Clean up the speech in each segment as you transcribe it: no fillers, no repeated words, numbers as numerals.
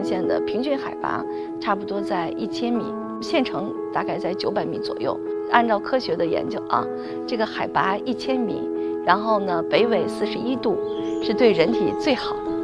城县的平均海拔差不多在1000米，县城大概在900米左右。按照科学的研究啊，这个海拔1000米，然后呢北纬41度，是对人体最好的。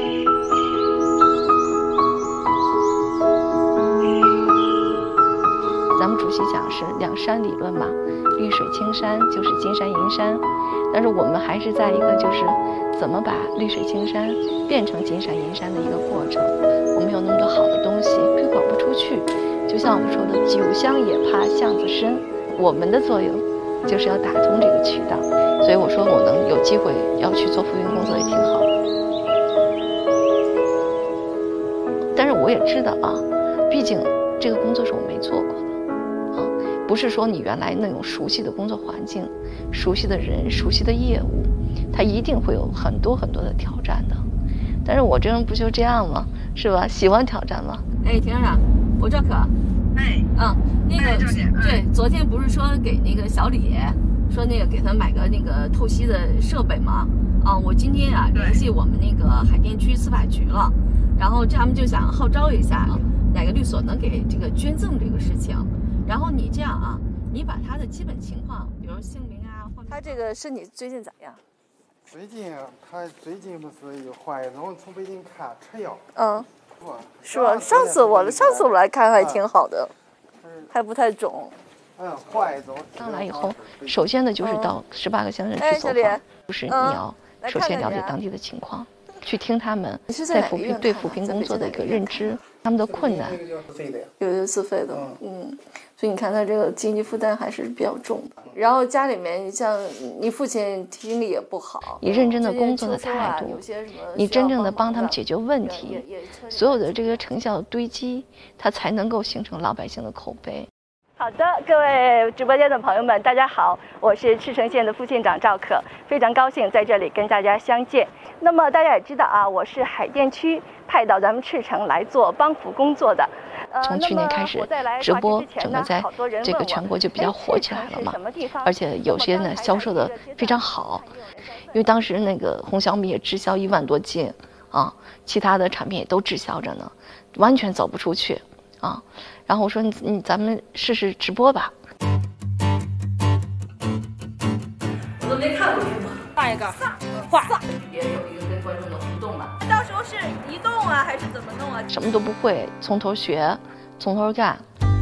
咱们主席讲是两山理论嘛，绿水青山就是金山银山，但是我们还是在一个就是怎么把绿水青山变成金山银山的一个过程。我们有那么多好的东西推广不出去，就像我们说的酒香也怕巷子深，我们的作用就是要打通这个渠道。所以我说我能有机会要去做扶贫工作也挺好。但是我也知道啊，毕竟这个工作是我没做过的。不是说你原来那种熟悉的工作环境、熟悉的人、熟悉的业务，它一定会有很多很多的挑战的。但是我这人不就这样吗？是吧？喜欢挑战吗？ 哎，田厂长，我赵可。 哎， 那个对，昨天不是说给那个小李说那个给他买个那个透析的设备吗？我今天联系我们那个海淀区司法局了，然后他们就想号召一下哪个律所能给这个捐赠这个事情。然后你这样你把他的基本情况，比如姓名他这个身体最近咋样？ 他最近不是又怀中从北京看吃药。 是吧？上次我来看还挺好的，还不太肿。 怀中上来以后，首先呢就是到18个乡镇去走访，就是你要首先了解当地的情况，去听他们在对扶贫工作的一个认知，他们的困难。 有一个自费的，所以你看他这个经济负担还是比较重的。然后家里面像你父亲听力也不好， 你认真的工作的态度，你真正的帮他们解决问题，所有的这个成效的堆积，它才能够形成老百姓的口碑。 好的，各位直播间的朋友们，大家好，我是赤城县的副县长赵可，非常高兴在这里跟大家相见。那么大家也知道我是海淀区派到咱们赤城来做帮扶工作的。 从去年开始，直播整个在这个全国就比较火起来了嘛，而且有些呢销售的非常好，因为当时那个红小米也滞销1万多斤其他的产品也都滞销着呢，完全走不出去然后我说咱们试试直播吧。 我都没看过直播， 画一个，画， 也有一个跟观众的互动了。到时候是移动还是怎么弄什么都不会，从头学，从头干。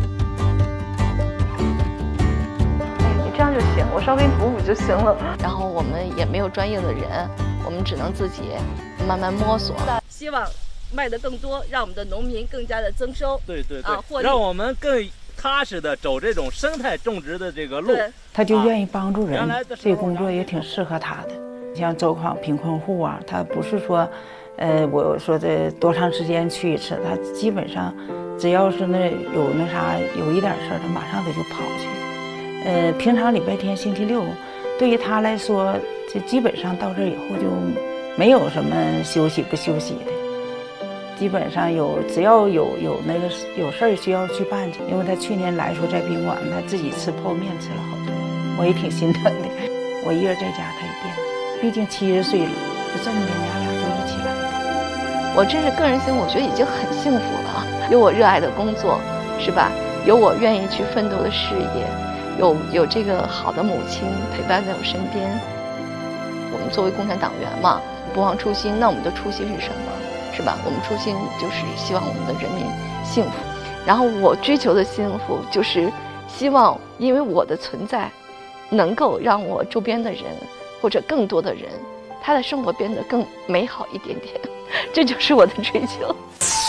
你这样就行，我稍微补补就行了。然后我们也没有专业的人，我们只能自己慢慢摸索。 希望卖得更多，让我们的农民更加的增收。 对，让我们更踏实的走这种生态种植的这个路。 他就愿意帮助人，这个工作也挺适合他的。像走访贫困户他不是说，我说这多长时间去一次，他基本上只要是有一点事儿，他马上就跑去。平常礼拜天、星期六，对于他来说，这基本上到这以后就没有什么休息不休息的。基本上只要有事儿需要去办去，因为他去年来说在宾馆，他自己吃泡面吃了好多，我也挺心疼的。我一人在家，他也惦记，毕竟70岁了，就这么的，娘俩就一起来了。 我真是个人心，我觉得已经很幸福了，有我热爱的工作，是吧？有我愿意去奋斗的事业，有这个好的母亲陪伴在我身边。我们作为共产党员嘛，不忘初心，那我们的初心是什么？是吧？我们初心就是希望我们的人民幸福，然后我追求的幸福就是希望因为我的存在能够让我周边的人或者更多的人他的生活变得更美好一点点，这就是我的追求。